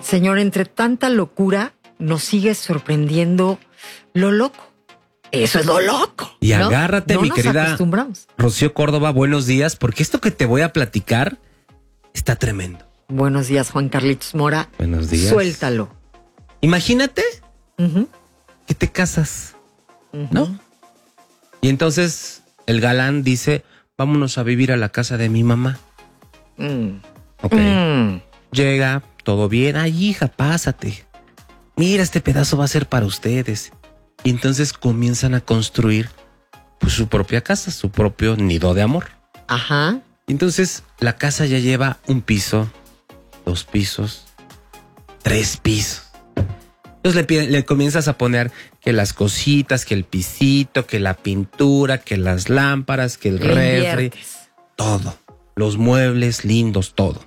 Señor, entre tanta locura, nos sigue sorprendiendo lo loco. Eso es lo loco. Y ¿no? agárrate, no mi nos querida acostumbramos. Rocío Córdoba, buenos días, porque esto que te voy a platicar está tremendo. Buenos días, Juan Carlitos Mora. Buenos días. Suéltalo. Imagínate Ujú, que te casas, ujú. ¿no? Y entonces el galán dice, vámonos a vivir a la casa de mi mamá. Mm. Ok. Mm. Llega, todo bien. Ay, hija, pásate. Mira, este pedazo va a ser para ustedes. Y entonces comienzan a construir pues, su propia casa, su propio nido de amor. Ajá. Entonces la casa ya lleva 1 piso, 2 pisos, 3 pisos. Entonces le comienzas a poner que las cositas, que el pisito, que la pintura, que las lámparas, que el Le refri, inviertes. todo. Los muebles lindos, todo.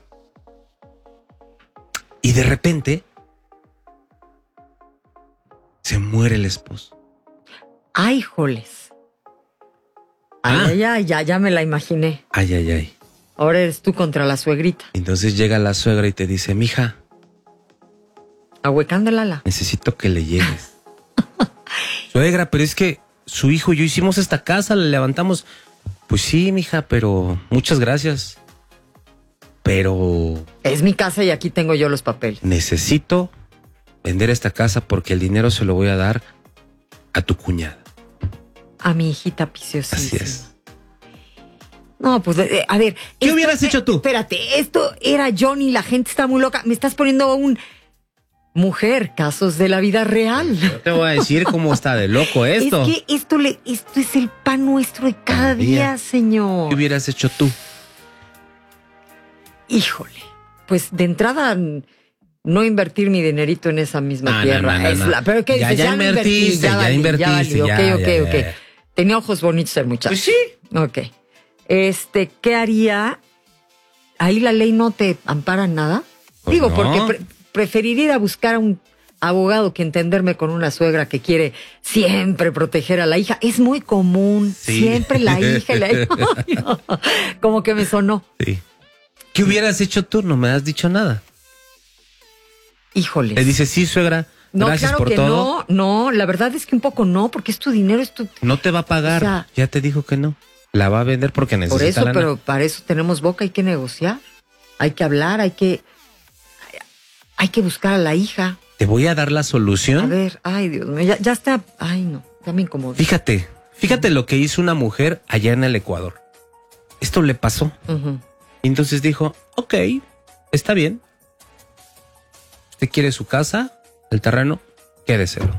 Y de repente se muere el esposo. Ay, joles. Ay, ay, ay, ya me la imaginé. Ay, ay, ay. Ahora eres tú contra la suegrita. Entonces llega la suegra y te dice, mija, Ahuecando el ala. necesito que le llegues. Suegra, pero es que su hijo y yo hicimos esta casa, la levantamos. Pues sí, mija, pero muchas gracias. Pero Es mi casa y aquí tengo yo los papeles. necesito vender esta casa porque el dinero se lo voy a dar a tu cuñada. A mi hijita piciosísima. Así es. No, pues, a ver. ¿Qué hubieras hecho tú? Espérate, esto era Johnny, la gente está muy loca. Me estás poniendo un... Mujer, casos de la vida real. Yo te voy a decir cómo está de loco esto. Es que esto es el pan nuestro de cada día, señor. ¿Qué hubieras hecho tú? Híjole, pues de entrada no invertir mi dinerito en esa misma No, tierra. no, no, no, no. Pero ¿qué dices? Ya no invertí, invertiste, ya valí, invertiste, valí. ya, Ok. ya. Tenía ojos bonitos el muchacho. Pues sí. Ok. ¿Qué haría? Ahí la ley no te ampara en nada. Pues Digo, no. porque preferiría ir a buscar a un abogado que entenderme con una suegra que quiere siempre proteger a la hija. Es muy común. Sí. Siempre la hija y la hija. Ay, no. Como que me sonó. Sí. ¿Qué hubieras hecho tú? No me has dicho nada. Híjole. Le dices, sí, suegra, No, gracias claro por que todo. no, la verdad es que un poco no, porque es tu dinero, es tu... No te va a pagar. O sea, ya te dijo que no. La va a vender porque necesita Por eso, lana. pero para eso tenemos boca, hay que negociar, hay que hablar, hay que buscar a la hija. Te voy a dar la A solución. ver, ay Dios mío, ya está, ay no, ya me incomodé. Fíjate lo que hizo una mujer allá en el Ecuador. Esto le pasó. Ujú. Y entonces dijo, ok, está bien. ¿Usted quiere su casa, el terreno? Quédeselo.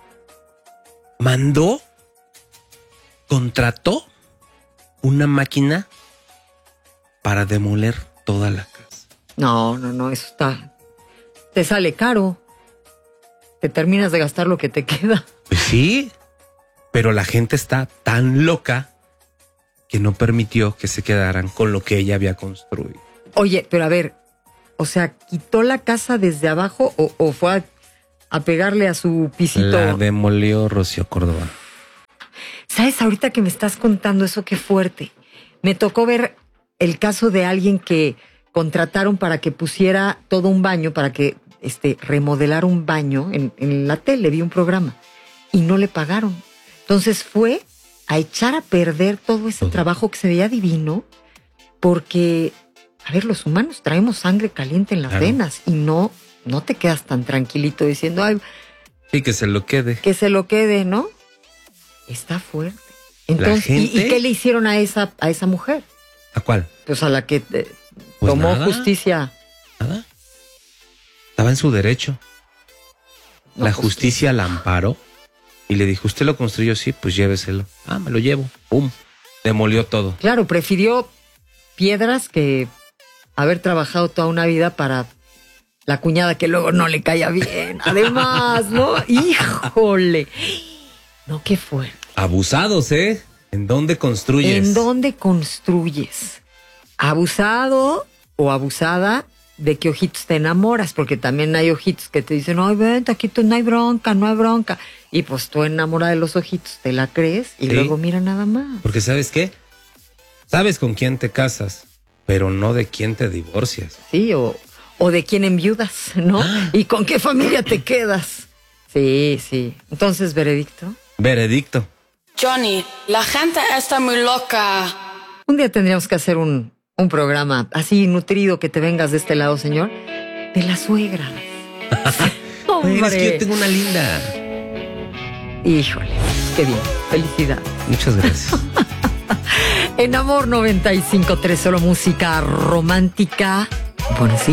Contrató una máquina para demoler toda la casa. No, eso está, te sale caro, te terminas de gastar lo que te queda. Pues sí, pero la gente está tan loca que no permitió que se quedaran con lo que ella había construido. Oye, pero a ver, o sea, ¿quitó la casa desde abajo o fue a pegarle a su pisito? La demolió Rocío Córdoba. ¿Sabes? Ahorita que me estás contando eso, qué fuerte. Me tocó ver el caso de alguien que contrataron para que pusiera todo un baño, para que remodelara un baño en la tele, vi un programa, y no le pagaron. Entonces fue a echar a perder todo ese trabajo que se veía divino, porque, a ver, los humanos traemos sangre caliente en las venas y no te quedas tan tranquilito diciendo, ay, Sí, que se lo quede. que se lo quede, ¿no? Está fuerte. Entonces, gente- ¿y qué le hicieron a esa mujer? ¿A cuál? Pues a la que Pues tomó nada. justicia. Nada. Estaba en su derecho. No, La pues, justicia la amparó y le dijo, ¿usted lo construyó? Sí, pues lléveselo. Ah, me lo llevo. ¡Pum! Demolió todo. Claro, prefirió piedras que haber trabajado toda una vida para la cuñada que luego no le caía bien. Además, ¿no? Híjole. No, qué fuerte. Abusados, ¿eh? ¿En dónde construyes? ¿En dónde construyes? Abusado o abusada de que ojitos te enamoras, porque también hay ojitos que te dicen, ay, vente, aquí no hay bronca, no hay bronca. Y pues tú enamorada de los ojitos, te la crees y Sí. luego mira nada más. Porque ¿sabes qué? Sabes con quién te casas, pero no de quién te divorcias. Sí, o o de quién enviudas, ¿no? ¿Y con qué familia te quedas? Sí, sí. Entonces, veredicto. Veredicto. Johnny, la gente está muy loca. Un día tendríamos que hacer un programa así nutrido que te vengas de este lado, señor, de las suegras. Bueno, es que yo tengo una linda. Híjole, qué bien. Felicidad. Muchas gracias. En Amor 95.3, solo música romántica. Bueno, sí.